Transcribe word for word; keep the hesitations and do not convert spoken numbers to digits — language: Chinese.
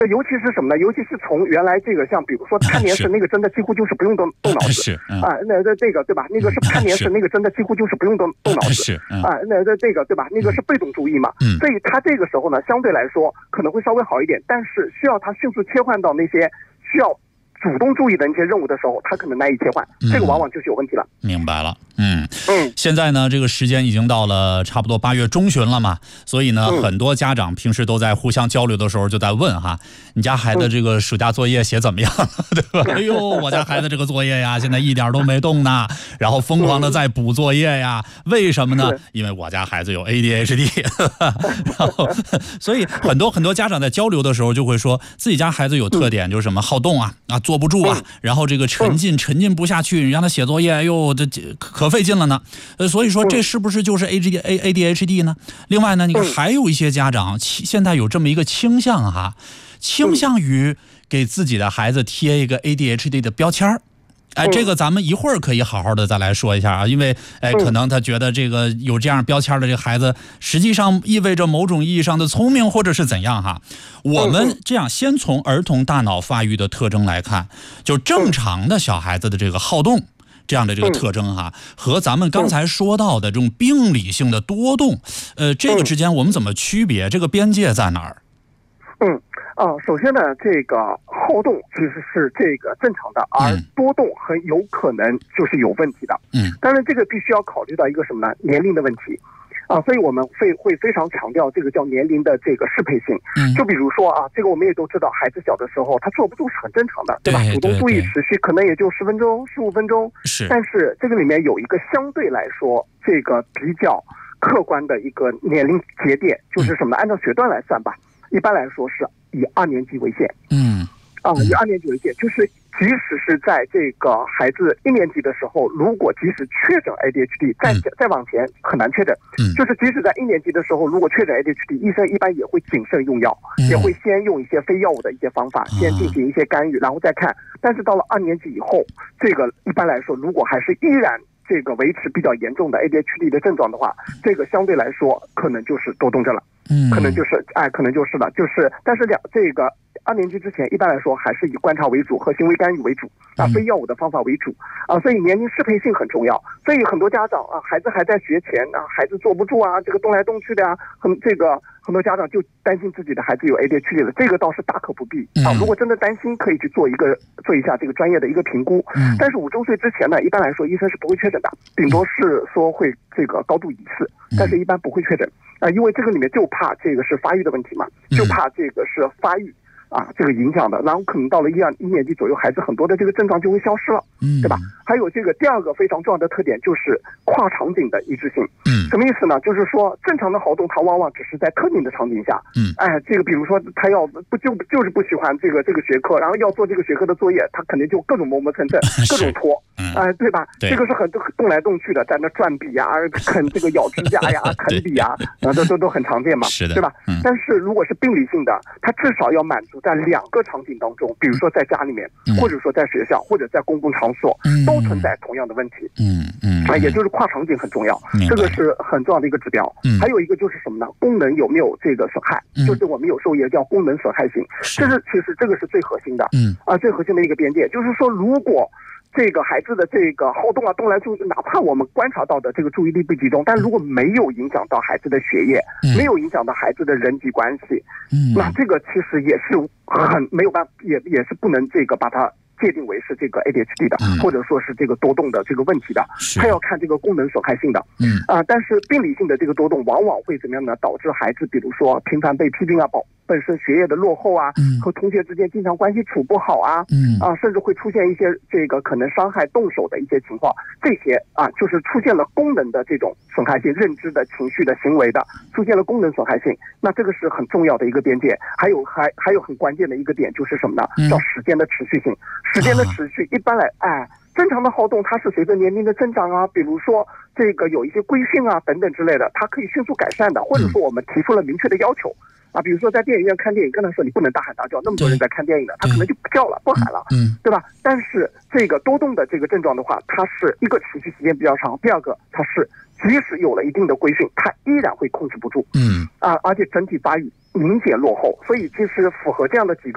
尤其是什么呢？尤其是从原来这个像比如说看电视那个真的几乎就是不用动动脑子是嗯、 啊，那那这个对吧？那个是看电视那个真的几乎就是不用动动脑子是、嗯、 啊，那那这个对吧？那个是被动注意嘛， 嗯、 所以他这个时候呢，相对来说可能会稍微好一点，但是需要他迅速切换到那些需要主动注意的那些任务的时候，他可能难以切换，这个往往就是有问题了。 明白了，嗯嗯， 现在呢，这个时间已经到了差不多八月中旬了嘛，所以呢， 嗯、 很多家长平时都在互相交流的时候就在问哈，你家孩子这个暑假作业写怎么样了，对吧？哎呦，我家孩子这个作业呀，现在一点都没动呢，然后疯狂的在补作业呀，为什么呢？因为我家孩子有 A D H D， 然后所以很多很多家长在交流的时候就会说自己家孩子有特点，就是什么好动啊啊。坐不住啊，然后这个沉浸沉浸不下去，你让他写作业，哎呦，这可费劲了呢。呃，所以说这是不是就是 A D A A D H D 呢？另外呢，你看还有一些家长现在有这么一个倾向哈，倾向于给自己的孩子贴一个 A D H D 的标签儿。哎，这个咱们一会儿可以好好的再来说一下啊，因为哎，可能他觉得这个有这样标签的这个孩子，实际上意味着某种意义上的聪明或者是怎样哈。我们这样先从儿童大脑发育的特征来看，就正常的小孩子的这个好动这样的这个特征哈，和咱们刚才说到的这种病理性的多动，呃，这个之间我们怎么区别？这个边界在哪儿？ 嗯。啊，首先呢，这个好动其实是这个正常的，而多动很有可能就是有问题的。 嗯， 当然这个必须要考虑到一个什么呢？年龄的问题。啊，所以我们会会非常强调这个叫年龄的这个适配性。 嗯， 就比如说啊，这个我们也都知道，孩子小的时候他坐不住是很正常的， 对吧？主动注意持续可能也就十分钟、十五分钟。 是， 但是这个里面有一个相对来说这个比较客观的一个年龄节点，就是什么？按照学段来算吧，一般来说是以二年级为限。 嗯， 啊，以二年级为限，就是即使是在这个孩子一年级的时候，如果即使确诊 A D H D， 再再往前很难确诊。 嗯， 就是即使在一年级的时候，如果确诊 A D H D， 医生一般也会谨慎用药， 嗯、 也会先用一些非药物的一些方法，先进行一些干预，然后再看。但是到了二年级以后，这个一般来说，如果还是依然这个维持比较严重的 A D H D 的症状的话，这个相对来说可能就是多动症了。 嗯， 可能就是哎，可能就是了，就是但是两这个二年级之前，一般来说还是以观察为主和行为干预为主啊，非药物的方法为主啊，所以年龄适配性很重要。所以很多家长啊，孩子还在学前啊，孩子坐不住啊，这个动来动去的啊，很这个很多家长就担心自己的孩子有 A D H D 了，这个倒是大可不必啊。如果真的担心，可以去做一个做一下这个专业的一个评估。但是五周岁之前呢，一般来说医生是不会确诊的，顶多是说会这个高度疑似，但是一般不会确诊啊，因为这个里面就怕这个是发育的问题嘛，就怕这个是发育啊这个影响的，然后可能到了一二一年级左右，孩子很多的这个症状就会消失了，对吧？还有这个第二个非常重要的特点就是跨场景的一致性。 嗯， 什么意思呢？就是说正常的好动，它往往只是在特定的场景下， 嗯， 哎，这个比如说他要不就就是不喜欢这个这个学科，然后要做这个学科的作业，他肯定就各种磨磨蹭蹭，各种拖，哎、呃，对吧？ 对， 这个是很动来动去的，在那转笔呀、啃这个咬指甲呀、啃笔呀，啊，都都都很常见嘛， 是的， 对吧？ 嗯。 但是如果是病理性的，它至少要满足在两个场景当中，比如说在家里面， 嗯、 或者说在学校，或者在公共场所， 嗯、 都存在同样的问题。 嗯嗯。 啊，也就是跨场景很重要，这个是很重要的一个指标。 嗯。 还有一个就是什么呢？功能有没有这个损害？ 嗯、 就是我们有时候也叫功能损害性，这是其实这个是最核心的。 嗯。 啊，最核心的一个边界，就是说如果这个孩子的这个好动啊，动来动去，哪怕我们观察到的这个注意力不集中，但如果没有影响到孩子的学业， 嗯、 没有影响到孩子的人际关系， 嗯， 那这个其实也是很没有办法，也也是不能这个把它界定为是这个 A D H D 的， 嗯、 或者说是这个多动的这个问题的，它要看这个功能损害性的。 嗯啊、呃，但是病理性的这个多动往往会怎么样呢？导致孩子比如说频繁被批评啊，保本身学业的落后啊， 嗯、 和同学之间经常关系处不好啊， 嗯啊，甚至会出现一些这个可能伤害动手的一些情况，这些啊就是出现了功能的这种损害性，认知的、情绪的、行为的，出现了功能损害性，那这个是很重要的一个边界。还有还还有很关键的一个点就是什么呢？ 嗯、 叫时间的持续性。时间的持续，一般来哎。正常的好动，它是随着年龄的增长啊，比如说这个有一些规训啊等等之类的，它可以迅速改善的，或者说我们提出了明确的要求啊，比如说在电影院看电影，跟他说你不能大喊大叫，那么多人在看电影的，他可能就不叫了，不喊了， 嗯， 对吧？但是这个多动的这个症状的话，它是一个持续时间比较长，第二个它是即使有了一定的规训，它依然会控制不住， 嗯啊，而且整体发育明显落后，所以其实符合这样的几个。